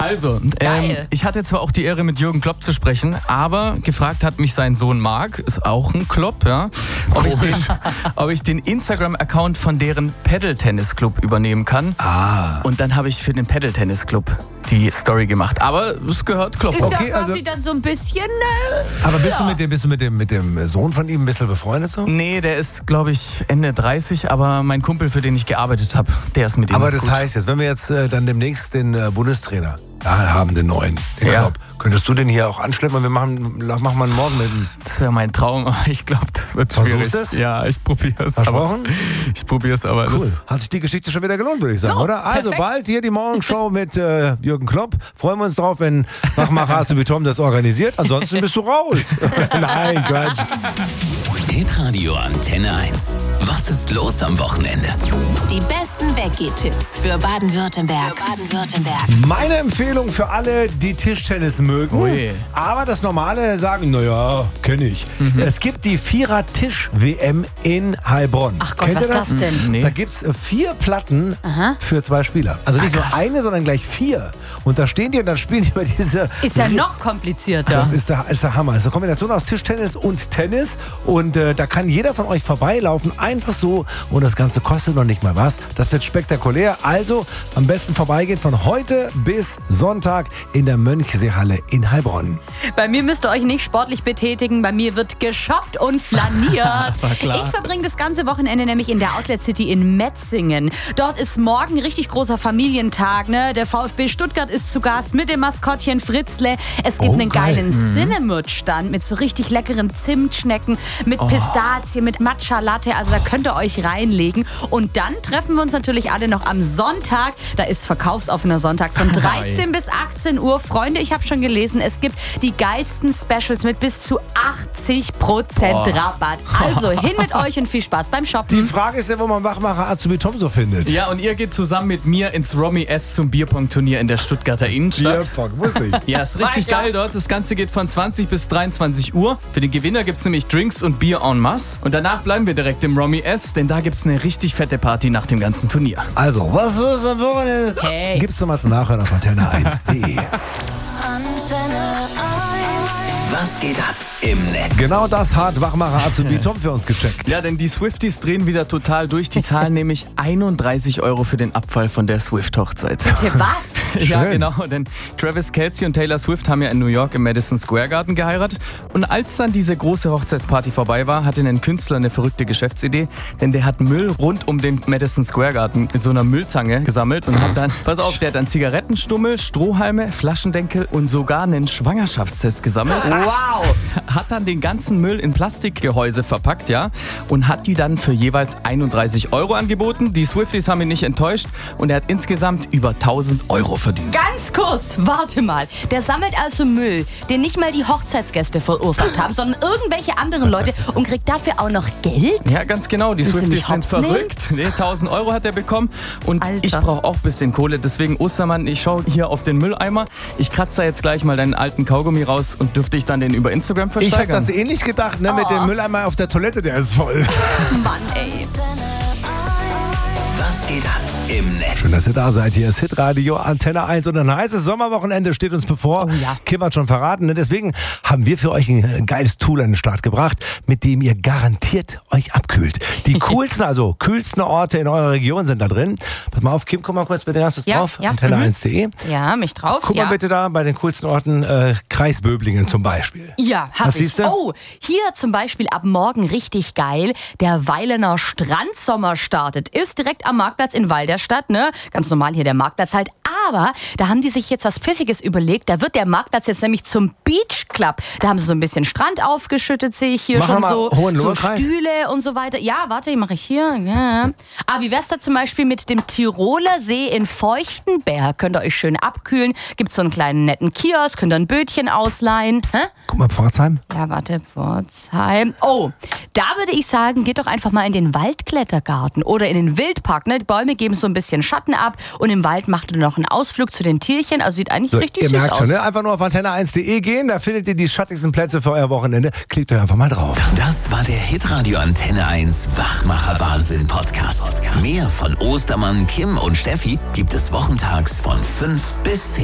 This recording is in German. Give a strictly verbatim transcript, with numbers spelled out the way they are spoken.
Also, ähm, ich hatte zwar auch die Ehre, mit Jürgen Klopp zu sprechen, aber gefragt hat mich sein Sohn Marc, ist auch ein Klopp, ja, ob ich den, ob ich den Instagram-Account von deren Paddle-Tennis-Club übernehmen kann. Ah. Und dann habe ich für den Paddle-Tennis-Club die Story gemacht. Aber es gehört Klopp. Ist Okay, ja quasi also- dann so ein bisschen... Äh, Aber bist du mit dem, bist du mit dem, mit dem Sohn von ihm ein bisschen befreundet so? Nee, der ist, glaube ich, Ende dreißig, aber mein Kumpel, für den ich gearbeitet habe, der ist mit ihm Aber das gut. heißt jetzt, wenn wir jetzt äh, dann demnächst den äh, Bundestrainer da haben, den neuen, den Ja. Klopp, könntest du den hier auch anschleppen und wir machen, machen mal morgen mit ihm. Das wäre mein Traum, aber ich glaube, das wird Versuchst schwierig. es? Ja, ich probiere es. Versprochen? Ich probiere es, aber Cool. das... Hat sich die Geschichte schon wieder gelohnt, würde ich sagen, So, oder? Also perfekt. bald hier die Morgenshow mit äh, Jürgen Klopp. Freuen wir uns drauf, wenn Wachmacher Azubi Tom das organisiert. Ansonsten bist du raus. Nein, Quatsch. Hitradio Antenne eins. Was ist los am Wochenende? Die besten Weggehtipps für Baden-Württemberg. Für Baden-Württemberg. Meine Empfehlung für alle, die Tischtennis mögen, Ui. aber das Normale sagen, naja, kenne ich. Es gibt die Vierer-Tisch-W M in Heilbronn. Ach Gott, Kennt was ihr ist das denn? Nee. Da gibt es vier Platten für zwei Spieler. Also nicht nur eine, sondern gleich vier. Und da stehen die und dann spielen die über diese... ist ja noch komplizierter. Das ist der, ist der Hammer. Es ist eine Kombination aus Tischtennis und Tennis. Und äh, da kann jeder von euch vorbeilaufen, einfach so. Und das Ganze kostet noch nicht mal was. Das wird spektakulär. Also am besten vorbeigehen von heute bis Sonntag in der Mönchseehalle in Heilbronn. Bei mir müsst ihr euch nicht sportlich betätigen. Bei mir wird geshoppt und flaniert. War klar. Ich verbringe das ganze Wochenende nämlich in der Outlet City in Metzingen. Dort ist morgen richtig großer Familientag. Ne? Der VfB Stuttgart ist zu Gast mit dem Maskottchen Fritzle. Es gibt Oh, einen geil. geilen Cinnamon-Stand mit so richtig leckeren Zimtschnecken, mit Pistazien, mit Matcha-Latte. Also da könnt ihr euch reinlegen. Und dann treffen wir uns natürlich alle noch am Sonntag. Da ist verkaufsoffener Sonntag von dreizehn bis achtzehn Uhr. Freunde, ich habe schon gelesen, es gibt die geilsten Specials mit bis zu achtzig Prozent Rabatt. Also hin mit euch und viel Spaß beim Die Shoppen. Frage ist ja, wo man Wachmacher Azubi Tom so findet. Ja, und ihr geht zusammen mit mir ins Romy S zum Bierpong-Turnier in der Stuttgarter Innenstadt. Fuck, wusste ich. Ja, ist richtig Weiter. geil dort. Das Ganze geht von zwanzig bis dreiundzwanzig Uhr. Für den Gewinner gibt es nämlich Drinks und Bier en masse. Und danach bleiben wir direkt im Romy S, denn da gibt es eine richtig fette Party nach dem ganzen Turnier. Also, was ist am Wochenende? Hey. Gibt's nochmal zum Nachhören auf antenne eins punkt de. Was geht ab im Netz? Genau das hat Wachmacher Azubi Tom für uns gecheckt. Ja, denn die Swifties drehen wieder total durch. Die zahlen nämlich einunddreißig Euro für den Abfall von der Swift-Hochzeit. Bitte was? Ja, Schön. genau, denn Travis Kelce und Taylor Swift haben ja in New York im Madison Square Garden geheiratet. Und als dann diese große Hochzeitsparty vorbei war, hatte ein Künstler eine verrückte Geschäftsidee, denn der hat Müll rund um den Madison Square Garden mit so einer Müllzange gesammelt und hat dann, pass auf, der hat dann Zigarettenstummel, Strohhalme, Flaschendeckel und sogar einen Schwangerschaftstest gesammelt. Wow. Hat dann den ganzen Müll in Plastikgehäuse verpackt, ja, und hat die dann für jeweils einunddreißig Euro angeboten. Die Swifties haben ihn nicht enttäuscht und er hat insgesamt über tausend Euro verdient. Ganz kurz, warte mal. Der sammelt also Müll, den nicht mal die Hochzeitsgäste verursacht haben, sondern irgendwelche anderen Leute und kriegt dafür auch noch Geld? Ja, ganz genau. Die Willst du mich Swifties sind hops nehmen? verrückt. Nee, tausend Euro hat er bekommen. Und Alter. ich brauche auch ein bisschen Kohle. Deswegen, Ostermann, ich schaue hier auf den Mülleimer. Ich kratze da jetzt gleich mal deinen alten Kaugummi raus und dürfte ich dann den über Instagram Ich habe versteigern. das ähnlich gedacht, ne, mit Oh. dem Mülleimer auf der Toilette, der ist voll. Mann, ey. Was geht ab im Netz? Schön, dass ihr da seid. Hier ist Hitradio Antenne eins und ein heißes Sommerwochenende steht uns bevor. Oh ja. Kim hat schon verraten. Ne? Deswegen haben wir für euch ein geiles Tool an den Start gebracht, mit dem ihr garantiert euch abkühlt. Die coolsten, also kühlsten Orte in eurer Region sind da drin. Pass mal auf, Kim, guck mal kurz bitte, hast du es Ja, drauf? ja, antenne mhm. eins punkt de. Ja, mich drauf. Guck ja. mal bitte da bei den coolsten Orten, äh, Kreis Böblingen zum Beispiel. Ja, hab Was ich. siehst du? Oh, hier zum Beispiel ab morgen richtig geil. Der Weilener Strandsommer startet. Ist direkt am Marktplatz in Walderstadt, ne? Ganz normal hier der Marktplatz halt. Aber da haben die sich jetzt was Pfiffiges überlegt. Da wird der Marktplatz jetzt nämlich zum Beach Club. Da haben sie so ein bisschen Strand aufgeschüttet, sehe ich hier Mach schon mal so, so Hohenlohe-Kreis. Stühle und so weiter. Ja, warte, mache ich hier. Ja. Ah, wie wär's da zum Beispiel mit dem Tiroler See in Feuchtenberg? Könnt ihr euch schön abkühlen. Gibt's so einen kleinen netten Kiosk, könnt ihr ein Bötchen ausleihen. Hä? Guck mal, Pforzheim. Ja, warte, Pforzheim. Oh, da würde ich sagen, geht doch einfach mal in den Waldklettergarten oder in den Wildpark. Ne? Die Bäume geben so ein bisschen Schatten ab und im Wald macht ihr noch einen Ausflug zu den Tierchen. Also sieht eigentlich So, richtig ihr süß merkt aus. schon, ne? Einfach nur auf antenne eins punkt de gehen, da findet ihr die schattigsten Plätze für euer Wochenende. Klickt euch einfach mal drauf. Das war der Hitradio Antenne eins Wachmacher Wahnsinn Podcast. Mehr von Ostermann, Kim und Steffi gibt es wochentags von fünf bis zehn.